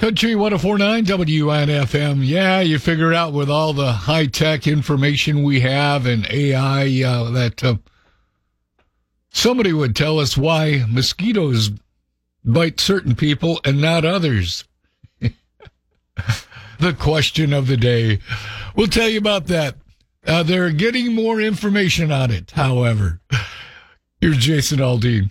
Country 104.9 WNFM. Yeah, you figure out with all the high-tech information we have and AI that somebody would tell us why mosquitoes bite certain people and not others. The question of the day. We'll tell you about that. They're getting more information on it, however. Here's Jason Aldean.